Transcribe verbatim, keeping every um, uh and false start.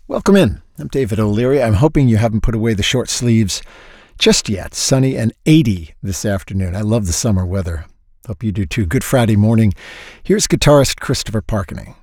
Welcome in. I'm David O'Leary. I'm hoping you haven't put away the short sleeves just yet. Sunny and eighty this afternoon. I love the summer weather. Hope you do too. Good Friday morning. Here's guitarist Christopher Parkening.